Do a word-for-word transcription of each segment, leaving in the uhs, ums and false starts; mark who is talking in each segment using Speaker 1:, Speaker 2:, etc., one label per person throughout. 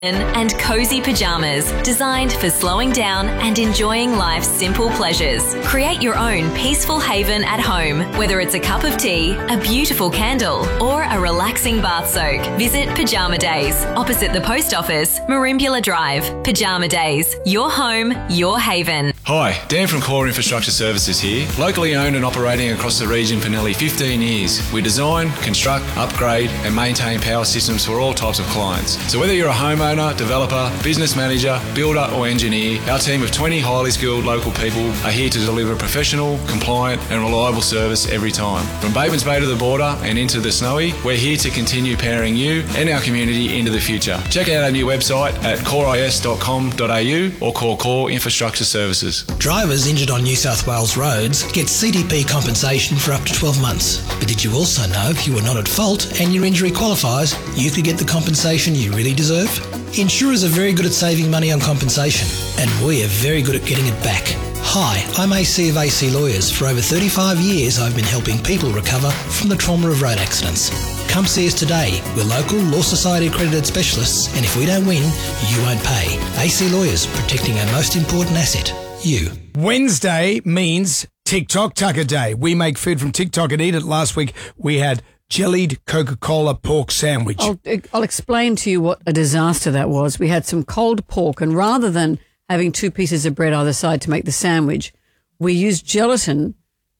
Speaker 1: and cozy pajamas designed for slowing down and enjoying life's simple pleasures. Create your own peaceful haven at home, whether it's a cup of tea, a beautiful candle, or a relaxing bath soak. Visit Pajama Days, opposite the post office, Merimbula Drive. Pajama Days, your home, your haven.
Speaker 2: Hi, Dan from Core Infrastructure Services here. Locally owned and operating across the region for nearly fifteen years. We design, construct, upgrade and maintain power systems for all types of clients. So whether you're a homeowner, developer, business manager, builder or engineer, our team of twenty highly skilled local people are here to deliver professional, compliant and reliable service every time. From Batemans Bay to the border and into the Snowy, we're here to continue powering you and our community into the future. Check out our new website at core is dot com dot a u or call Core Infrastructure Services.
Speaker 3: Drivers injured on New South Wales roads get C D P compensation for up to twelve months. But did you also know if you were not at fault and your injury qualifies, you could get the compensation you really deserve? Insurers are very good at saving money on compensation, and we are very good at getting it back. Hi, I'm A C of A C Lawyers. For over thirty-five years, I've been helping people recover from the trauma of road accidents. Come see us today. We're local Law Society accredited specialists, and if we don't win, you won't pay. A C Lawyers, protecting our most important asset, you.
Speaker 4: Wednesday means TikTok Tucker Day. We make food from TikTok and eat it. Last week we had jellied Coca-Cola pork sandwich.
Speaker 5: I'll, I'll explain to you what a disaster that was. We had some cold pork, and rather than having two pieces of bread either side to make the sandwich, we used gelatin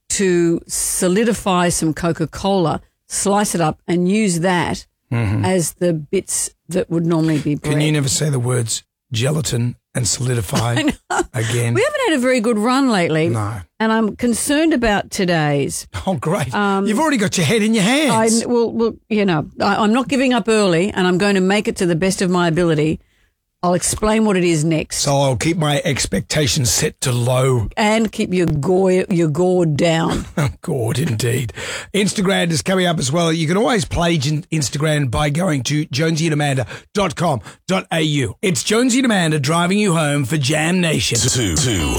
Speaker 5: to solidify some Coca-Cola, slice it up, and use that mm-hmm. as the bits that would normally be bread.
Speaker 4: Can you never say the words gelatin and solidify again?
Speaker 5: We haven't had a very good run lately.
Speaker 4: No.
Speaker 5: And I'm concerned about today's.
Speaker 4: Oh, great. Um, You've already got your head in your hands.
Speaker 5: I, well, well, you know, I, I'm not giving up early, and I'm going to make it to the best of my ability. I'll explain what it is next.
Speaker 4: So I'll keep my expectations set to low.
Speaker 5: And keep your gore, your gourd down.
Speaker 4: Gourd, indeed. Instagram is coming up as well. You can always play Instagram by going to jonesy and amanda dot com dot a u. It's Jonesy and Amanda driving you home for Jam Nation.
Speaker 6: Two, two.